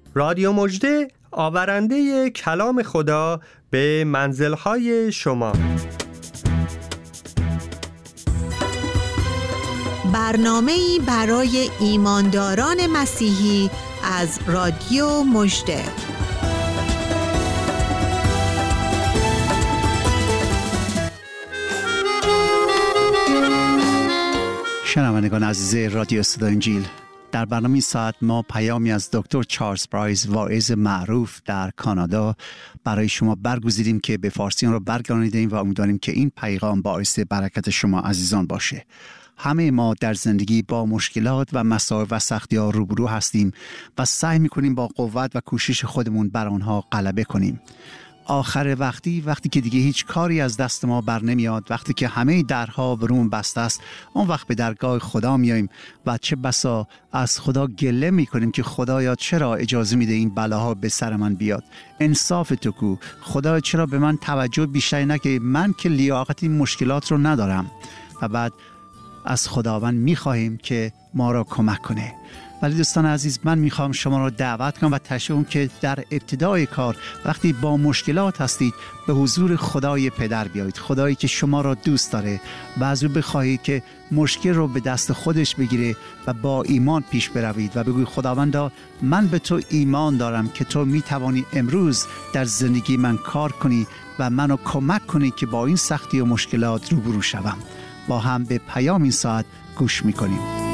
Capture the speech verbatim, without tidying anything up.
رادیو مژده آورنده کلام خدا به منزل‌های شما. برنامه‌ای برای ایمانداران مسیحی از رادیو مژده. شنوندگان عزیز رادیو صدای انجیل، در برنامه ساعت ما پیامی از دکتر چارلز پرایس، واعظ معروف در کانادا، برای شما برگزیدیم که به فارسی آن را برگردانیدیم و امیدواریم که این پیغام باعث برکت شما عزیزان باشه. همه ما در زندگی با مشکلات و مسائل و سختی‌ها روبرو هستیم و سعی می‌کنیم با قوت و کوشش خودمون بر آنها غلبه کنیم. آخر وقتی وقتی که دیگه هیچ کاری از دست ما بر نمیاد، وقتی که همه درها برون بسته است، اون وقت به درگاه خدا میاییم و چه بسا از خدا گله میکنیم که خدایا چرا اجازه میده این بلاها به سر من بیاد؟ انصاف تو کو؟ خدا چرا به من توجه بیشتری نکردی؟ من که لیاقت این مشکلات رو ندارم. و بعد از خداوند میخواهیم که ما را کمک کنه. ولی دوستان عزیز، من میخوام شما را دعوت کنم و تشویق کنم که در ابتدای کار وقتی با مشکلات هستید به حضور خدای پدر بیایید، خدایی که شما را دوست داره، و از او بخواهید که مشکل رو به دست خودش بگیره و با ایمان پیش بروید و بگوید خداوندا من به تو ایمان دارم که تو میتوانی امروز در زندگی من کار کنی و منو کمک کنی که با این سختی و مشکلات روبرو شوم. با هم به پیام این ساعت گوش میکنیم.